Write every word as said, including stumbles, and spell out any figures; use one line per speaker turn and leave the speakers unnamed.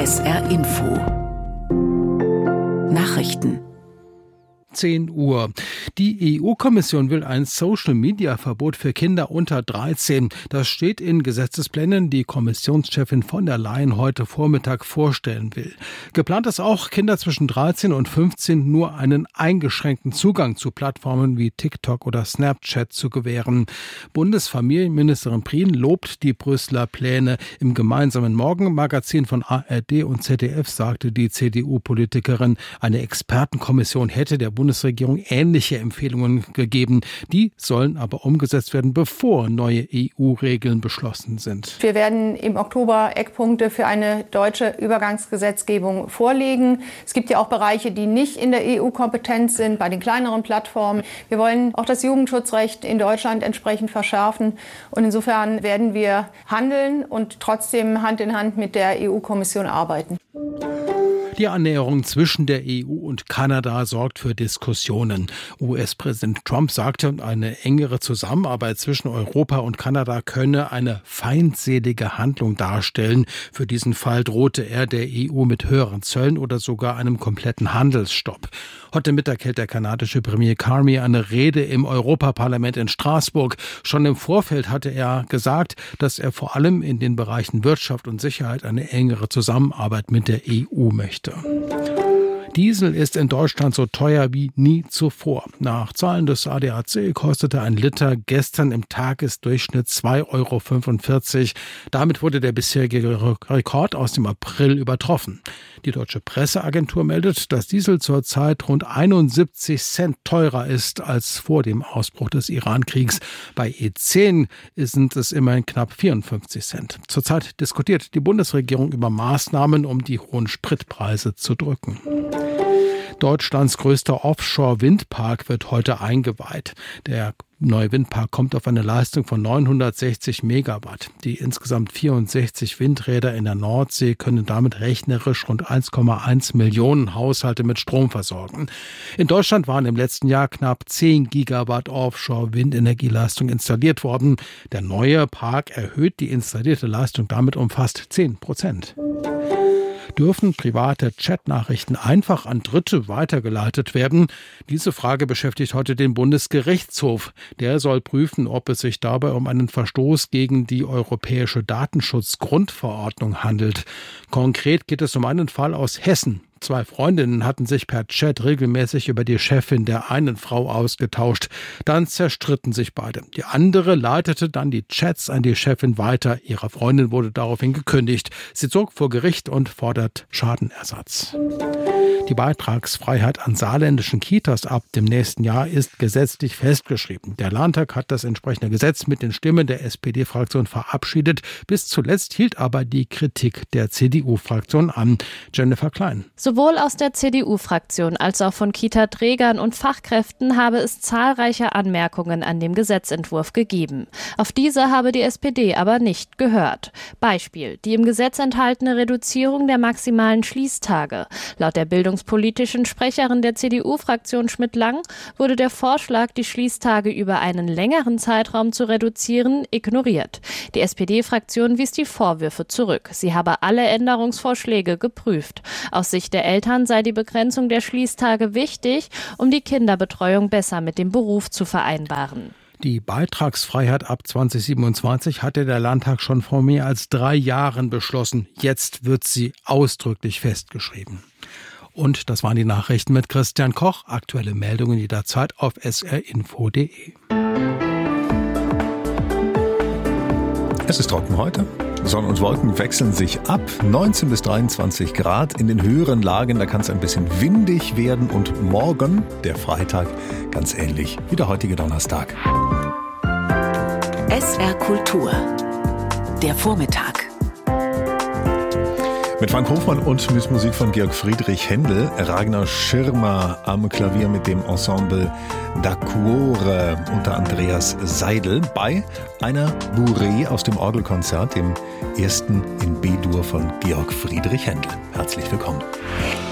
S R Info Nachrichten
zehn Uhr. Die E U-Kommission will ein Social-Media-Verbot für Kinder unter dreizehn. Das steht in Gesetzesplänen, die Kommissionschefin von der Leyen heute Vormittag vorstellen will. Geplant ist auch, Kinder zwischen dreizehn und fünfzehn nur einen eingeschränkten Zugang zu Plattformen wie TikTok oder Snapchat zu gewähren. Bundesfamilienministerin Prien lobt die Brüsseler Pläne. Im gemeinsamen Morgenmagazin von A R D und Z D F sagte die C D U-Politikerin, eine Expertenkommission hätte der Bundesregierung ähnliche Empfehlungen gegeben. Die sollen aber umgesetzt werden, bevor neue E U-Regeln beschlossen sind.
Wir werden im Oktober Eckpunkte für eine deutsche Übergangsgesetzgebung vorlegen. Es gibt ja auch Bereiche, die nicht in der E U-Kompetenz sind, bei den kleineren Plattformen. Wir wollen auch das Jugendschutzrecht in Deutschland entsprechend verschärfen. Und insofern werden wir handeln und trotzdem Hand in Hand mit der E U-Kommission arbeiten.
Die Annäherung zwischen der E U und Kanada sorgt für Diskussionen. U S-Präsident Trump sagte, eine engere Zusammenarbeit zwischen Europa und Kanada könne eine feindselige Handlung darstellen. Für diesen Fall drohte er der E U mit höheren Zöllen oder sogar einem kompletten Handelsstopp. Heute Mittag hält der kanadische Premier Carney eine Rede im Europaparlament in Straßburg. Schon im Vorfeld hatte er gesagt, dass er vor allem in den Bereichen Wirtschaft und Sicherheit eine engere Zusammenarbeit mit der E U möchte. Diesel ist in Deutschland so teuer wie nie zuvor. Nach Zahlen des A D A C kostete ein Liter gestern im Tagesdurchschnitt zwei Euro fünfundvierzig. Damit wurde der bisherige Rekord aus dem April übertroffen. Die Deutsche Presseagentur meldet, dass Diesel zurzeit rund einundsiebzig Cent teurer ist als vor dem Ausbruch des Iran-Kriegs. Bei E zehn sind es immerhin knapp vierundfünfzig Cent. Zurzeit diskutiert die Bundesregierung über Maßnahmen, um die hohen Spritpreise zu drücken. Deutschlands größter Offshore-Windpark wird heute eingeweiht. Der neue Windpark kommt auf eine Leistung von neunhundertsechzig Megawatt. Die insgesamt vierundsechzig Windräder in der Nordsee können damit rechnerisch rund eins Komma eins Millionen Haushalte mit Strom versorgen. In Deutschland waren im letzten Jahr knapp zehn Gigawatt Offshore-Windenergieleistung installiert worden. Der neue Park erhöht die installierte Leistung damit um fast zehn Prozent. Dürfen private Chatnachrichten einfach an Dritte weitergeleitet werden? Diese Frage beschäftigt heute den Bundesgerichtshof. Der soll prüfen, ob es sich dabei um einen Verstoß gegen die Europäische Datenschutzgrundverordnung handelt. Konkret geht es um einen Fall aus Hessen. Zwei Freundinnen hatten sich per Chat regelmäßig über die Chefin der einen Frau ausgetauscht. Dann zerstritten sich beide. Die andere leitete dann die Chats an die Chefin weiter. Ihrer Freundin wurde daraufhin gekündigt. Sie zog vor Gericht und fordert Schadenersatz. Die Beitragsfreiheit an saarländischen Kitas ab dem nächsten Jahr ist gesetzlich festgeschrieben. Der Landtag hat das entsprechende Gesetz mit den Stimmen der S P D-Fraktion verabschiedet. Bis zuletzt hielt aber die Kritik der C D U-Fraktion an. Jennifer Klein.
Sowohl aus der C D U-Fraktion als auch von Kita-Trägern und Fachkräften habe es zahlreiche Anmerkungen an dem Gesetzentwurf gegeben. Auf diese habe die S P D aber nicht gehört. Beispiel: die im Gesetz enthaltene Reduzierung der maximalen Schließtage. Laut der bildungspolitischen Sprecherin der C D U-Fraktion Schmidt-Lang wurde der Vorschlag, die Schließtage über einen längeren Zeitraum zu reduzieren, ignoriert. Die S P D-Fraktion wies die Vorwürfe zurück. Sie habe alle Änderungsvorschläge geprüft. Aus Sicht der Eltern sei die Begrenzung der Schließtage wichtig, um die Kinderbetreuung besser mit dem Beruf zu vereinbaren.
Die Beitragsfreiheit ab zwanzig siebenundzwanzig hatte der Landtag schon vor mehr als drei Jahren beschlossen. Jetzt wird sie ausdrücklich festgeschrieben. Und das waren die Nachrichten mit Christian Koch. Aktuelle Meldungen jederzeit auf s r info punkt d e.
Es ist trocken heute. Sonne und Wolken wechseln sich ab. neunzehn bis dreiundzwanzig Grad. In den höheren Lagen, da kann es ein bisschen windig werden. Und morgen, der Freitag, ganz ähnlich wie der heutige Donnerstag.
S R Kultur. Der Vormittag.
Mit Frank Hofmann und mit Musik von Georg Friedrich Händel, Ragnar Schirmer am Klavier mit dem Ensemble d'Acquore unter Andreas Seidel bei einer Bourrée aus dem Orgelkonzert, dem ersten in B-Dur von Georg Friedrich Händel. Herzlich willkommen.